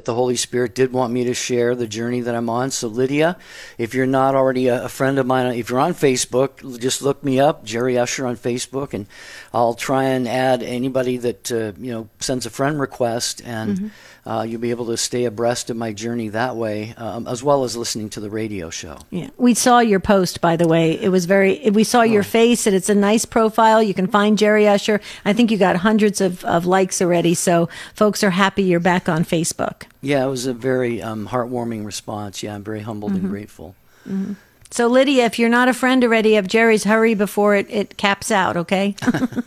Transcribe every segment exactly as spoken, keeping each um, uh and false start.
that the Holy Spirit did want me to share the journey that I'm on. So, Lydia, if you're not already a, a friend of mine, if you're on Facebook, just look me up, Jerry Usher on Facebook, and I'll try and add anybody that uh, you know sends a friend request, and mm-hmm. uh, you'll be able to stay abreast of my journey that way, um, as well as listening to the radio show. Yeah, we saw your post, by the way. It was very. We saw your oh. face, and it's a nice profile. You can find Jerry Usher. I think you got hundreds of, of likes already, so folks are happy you're back on Facebook. Yeah, it was a very um, heartwarming response. Yeah, I'm very humbled mm-hmm. and grateful. Mm-hmm. So, Lydia, if you're not a friend already of Jerry's, hurry before it, it caps out, okay?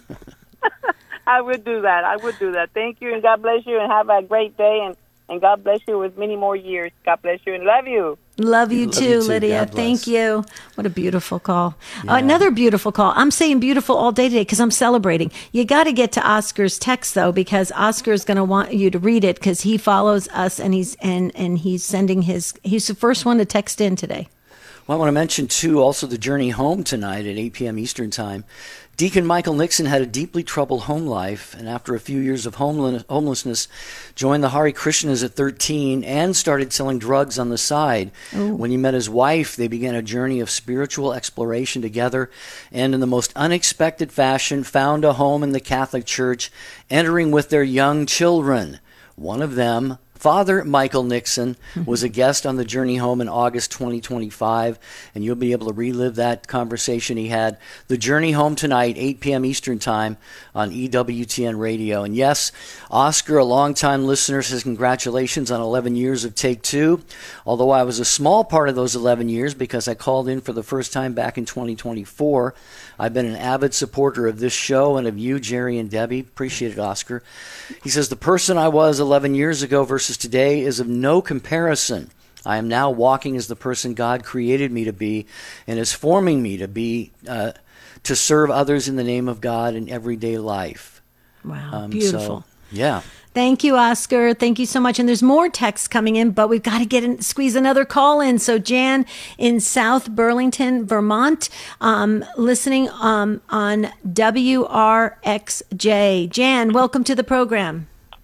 I would do that. I would do that. Thank you, and God bless you, and have a great day, and, and God bless you with many more years. God bless you, and love you. Love you, love too, you too, Lydia. Thank you. What a beautiful call. Yeah. Uh, another beautiful call. I'm saying beautiful all day today because I'm celebrating. You got to get to Oscar's text, though, because Oscar is going to want you to read it because he follows us, and he's and, and he's sending his, he's the first one to text in today. Well, I want to mention, too, also the journey home tonight at eight p.m. Eastern Time. Deacon Michael Nixon had a deeply troubled home life, and after a few years of homelessness, joined the Hare Krishnas at thirteen and started selling drugs on the side. Ooh. When he met his wife, they began a journey of spiritual exploration together, and in the most unexpected fashion, found a home in the Catholic Church, entering with their young children. One of them, Father Michael Nixon, was a guest on the journey home in August twenty twenty-five, and you'll be able to relive that conversation he had. The journey home tonight, eight p.m. Eastern Time on E W T N Radio. And yes, Oscar, a longtime listener, says congratulations on eleven years of Take Two. Although I was a small part of those eleven years because I called in for the first time back in twenty twenty-four, I've been an avid supporter of this show and of you, Jerry and Debbie. Appreciate it, Oscar. He says, the person I was eleven years ago versus today is of no comparison. I am now walking as the person God created me to be and is forming me to be, uh, to serve others in the name of God in everyday life. Wow, um, beautiful. So, yeah. Thank you, Oscar. Thank you so much. And there's more texts coming in, but we've got to get in, squeeze another call in. So Jan in South Burlington, Vermont, um, listening um, on W R X J. Jan, welcome to the program.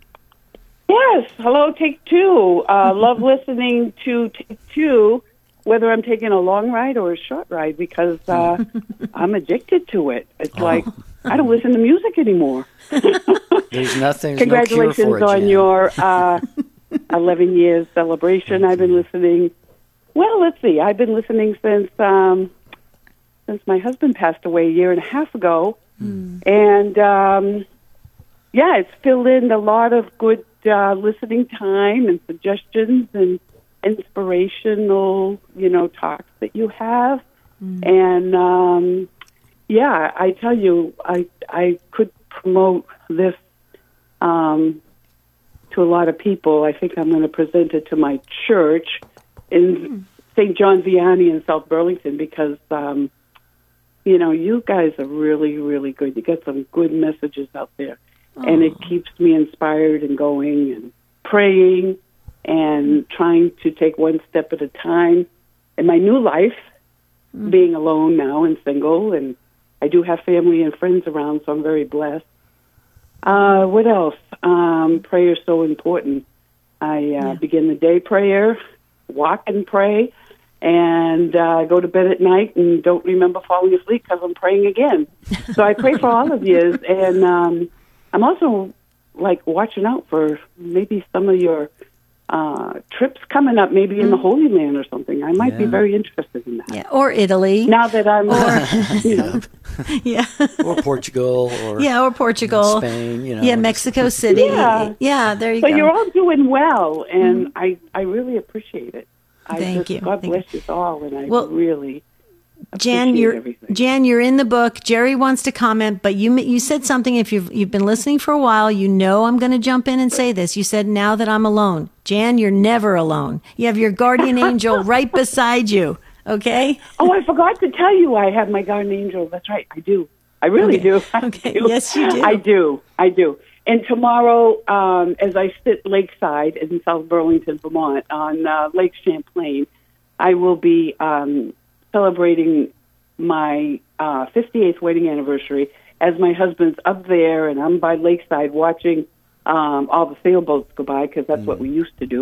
Yes. Hello, Take Two. Uh, love listening to Take Two, whether I'm taking a long ride or a short ride, because uh, I'm addicted to it. It's oh. like I don't listen to music anymore. There's nothing. There's Congratulations no cure for it, on Jan. your uh, eleven years celebration. Thank I've been you. listening. Well, let's see. I've been listening since um, since my husband passed away a year and a half ago, mm. and um, yeah, it's filled in a lot of good uh, listening time and suggestions and inspirational, you know, talks that you have, mm. and um, yeah, I tell you, I I could promote this um, to a lot of people. I think I'm going to present it to my church in mm. Saint John Vianney in South Burlington because, um, you know, you guys are really, really good. You get some good messages out there, oh. and it keeps me inspired and going and praying and trying to take one step at a time. In my new life, mm. being alone now and single, and I do have family and friends around, so I'm very blessed. Uh, what else? Um, prayer is so important. I uh, yeah. begin the day prayer, walk and pray, and uh, go to bed at night and don't remember falling asleep because I'm praying again. So I pray for all of you, and um, I'm also like watching out for maybe some of your uh, trips coming up, maybe in the Holy Land or something. I might yeah. be very interested in that. Yeah, or Italy. Now that I'm, or, you know. yeah. Or Portugal. Or yeah, or Portugal. Spain, you know. Yeah, Mexico City. Yeah, yeah there you so go. So you're all doing well, and mm-hmm. I, I really appreciate it. I Thank just, you. God Thank bless you all, and I well, really Jan, you're everything. Jan, you're in the book. Jerry wants to comment, but you you said something. If you've you've been listening for a while, you know I'm going to jump in and say this. You said, "Now that I'm alone." Jan, you're never alone. You have your guardian angel right beside you. Okay. Oh, I forgot to tell you, I have my guardian angel. That's right, I do. I really okay. do. I okay. do. Yes, you do. I do. I do. And tomorrow, um, as I sit lakeside in South Burlington, Vermont, on uh, Lake Champlain, I will be um, celebrating my uh, fifty-eighth wedding anniversary as my husband's up there and I'm by lakeside watching um, all the sailboats go by because that's mm. what we used to do.